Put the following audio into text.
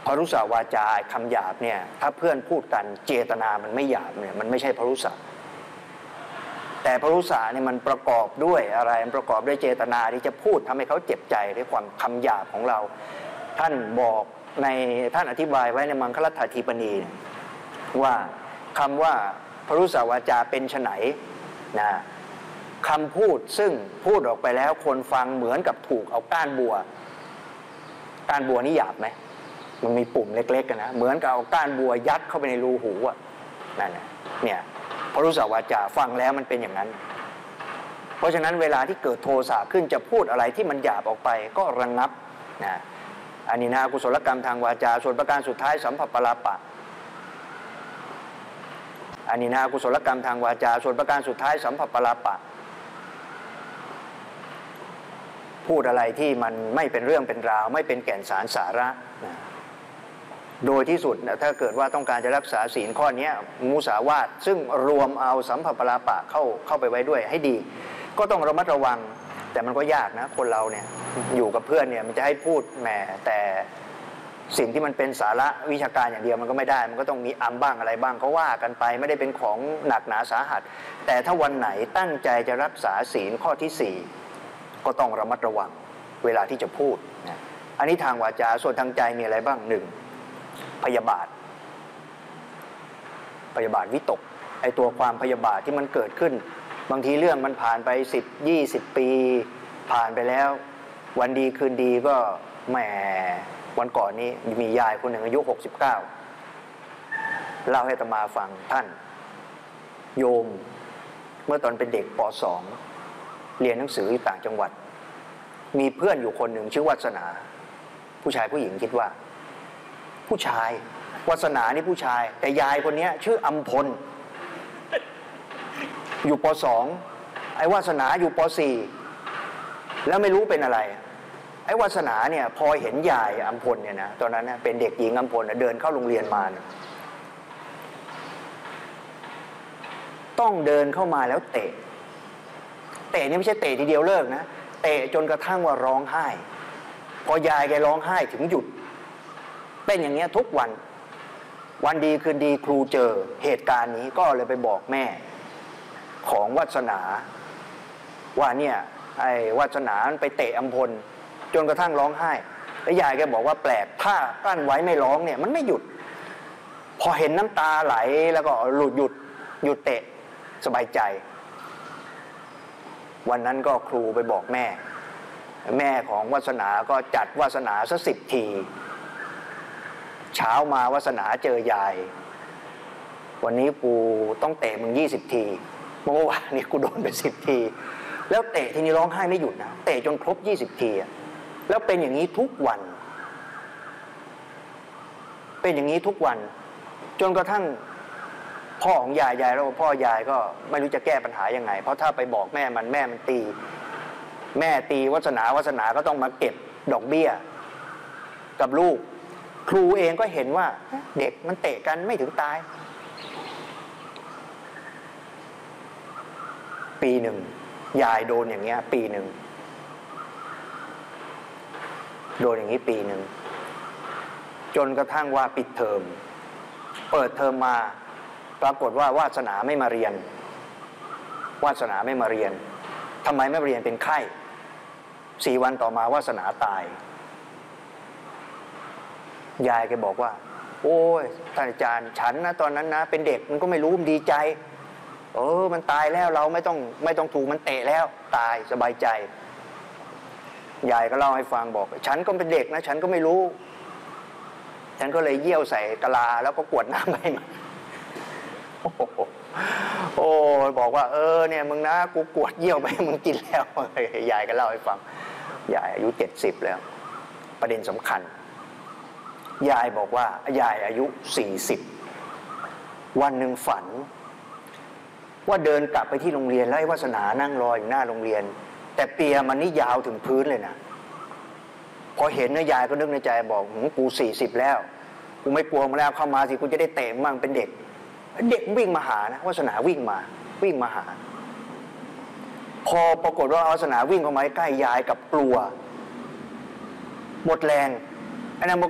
พรุสวาจาคำหยาบเนี่ยถ้าเพื่อนพูดกันเจตนามันไม่หยาบเนี่ยมันไม่ใช่พรุสแต่พรุสเนี่ยมันประกอบด้วยอะไรมันประกอบด้วยเจตนาที่จะพูดทำให้เขาเจ็บใจด้วยความคำหยาบของเราท่านบอกในท่านอธิบายไว้ในมังคลัตถาธีปณีว่าคำว่าพรุสวาจาเป็นไฉนนะคำพูดซึ่งพูดออกไปแล้วคนฟังเหมือนกับถูกเอาก้านบัวนี่หยาบไหมมันมีปุ่มเล็กๆกันนะเหมือนกับเอาก้านบัวยัดเข้าไปในรูหูอ่ะนั่นนะเนี่ยพรุสวาจาฟังแล้วมันเป็นอย่างนั้นเพราะฉะนั้นเวลาที่เกิดโทสะขึ้นจะพูดอะไรที่มันหยาบออกไปก็ระงับนะอันนี้นะกุศลกรรมทางวาจาส่วนประการสุดท้ายสัมผัสปราปะอันนี้นะกุศลกรรมทางวาจาส่วนประการสุดท้ายสัมผัสปราปะพูดอะไรที่มันไม่เป็นเรื่องเป็นราวไม่เป็นแก่นสารสาระนะโดยที่สุดนะถ้าเกิดว่าต้องการจะรักษาศีลข้อนี้มุสาวาทซึ่งรวมเอาสัมผัสปราปะเข้าไปไว้ด้วยให้ดีก็ต้องระมัดระวังแต่มันก็ยากนะคนเราเนี่ยอยู่กับเพื่อนเนี่ยมันจะให้พูดแหมแต่สิ่งที่มันเป็นสาระวิชาการอย่างเดียวมันก็ไม่ได้มันก็ต้องมีอัมบ้างอะไรบ้างเขาว่ากันไปไม่ได้เป็นของหนักหนาสาหัสแต่ถ้าวันไหนตั้งใจจะรักษาศีลข้อที่4ก็ต้องระมัดระวังเวลาที่จะพูดนะอันนี้ทางวาจาส่วนทางใจมีอะไรบ้าง1พยาบาทวิตกไอตัวความพยาบาทที่มันเกิดขึ้นบางทีเรื่องมันผ่านไป10-20 ปีผ่านไปแล้ววันดีคืนดีก็แหมวันก่อนนี้มียายคนหนึ่งอายุ69เล่าให้อาตมาฟังท่านโยมเมื่อตอนเป็นเด็กป.2 เรียนหนังสืออยู่ต่างจังหวัดมีเพื่อนอยู่คนหนึ่งชื่อวัสนาผู้ชายผู้หญิงคิดว่าผู้ชายวัสนานี่ผู้ชายแต่ยายคนนี้ชื่ออัมพลอยู่ป.2 ไอ้วาสนาอยู่ป.4 แล้วไม่รู้เป็นอะไรไอ้วาสนาเนี่ยพอเห็นยายอัมพลเนี่ยนะตอนนั้นนะเป็นเด็กหญิงอัมพลเดินเข้าโรงเรียนมานะต้องเดินเข้ามาแล้วเตะนี่ไม่ใช่เตะทีเดียวเลิกนะเตะจนกระทั่งว่าร้องไห้พอยายแกร้องไห้ถึงหยุดเป็นอย่างเงี้ยทุกวันดีคืนดีครูเจอเหตุการณ์นี้ก็เลยไปบอกแม่ของวัสนาว่าเนี่ยไอ้วัสนาไปเตะอัมพลจนกระทั่งร้องไห้แล้วยายแกบอกว่าแปลกถ้ากั้นไว้ไม่ร้องเนี่ยมันไม่หยุดพอเห็นน้ำตาไหลแล้วก็หยุดเตะสบายใจวันนั้นก็ครูไปบอกแม่ของวาสนาก็จัดวาสนาสัก10 ทีเช้ามาวาสนาเจอยายวันนี้กูต้องเตะมึง20 ทีเมื่อวานนี้กูโดนไป10 ทีแล้วเตะทีนี้ร้องไห้ไม่หยุดนะเตะจนครบ20 ทีแล้วเป็นอย่างนี้ทุกวันจนกระทั่งพ่อของยายแล้วพ่อยายก็ไม่รู้จะแก้ปัญหายังไงเพราะถ้าไปบอกแม่มันตีวาสนาก็ต้องมาเก็บดอกเบี้ยกับลูกครูเองก็เห็นว่าเด็กมันเตะกันไม่ถึงตายปีหนึ่งยายโดนอย่างเงี้ยปีหนึ่งโดนอย่างนี้ปีหนึ่งจนกระทั่งว่าปิดเทอมเปิดเทอมมาปรากฏว่าวาสนาไม่มาเรียนทำไมไม่มาเรียนเป็นไข้4 วันต่อมาวาสนาตายยายแกบอกว่าโอ้ยท่านอาจารย์ฉันนะตอนนั้นนะเป็นเด็กมันก็ไม่รู้มันดีใจมันตายแล้วเราไม่ต้องถูกมันเตะแล้วตายสบายใจยายก็เล่าให้ฟังบอกฉันก็เป็นเด็กนะฉันก็ไม่รู้ฉันก็เลยเยี่ยวใส่กะลาแล้วก็กวดน้ำให้มันบอกว่าเนี่ยมึงนะกูกวดเยี่ยวไปมึงกินแล้วยายก็เล่าให้ฟังยายอายุ70แล้วประเด็นสำคัญยายบอกว่ายายอายุ40วันหนึ่งฝันว่าเดินกลับไปที่โรงเรียนแล้วไอ้วาสนานั่งรออยู่หน้าโรงเรียนแต่เปียมันนี่ยาวถึงพื้นเลยนะพอเห็นนะยายก็นึกในใจบอกกู40แล้วกูไม่กลัวมึงแล้วเข้ามาสิกูจะได้เตะมั่งเป็นเด็กวิ่งมาหานะวาสนาวิ่งมาหาพอปรากฏว่าวาสนาวิ่งเข้ามาใกล้ยายกับกลัวหมดแรงไอ้นั่น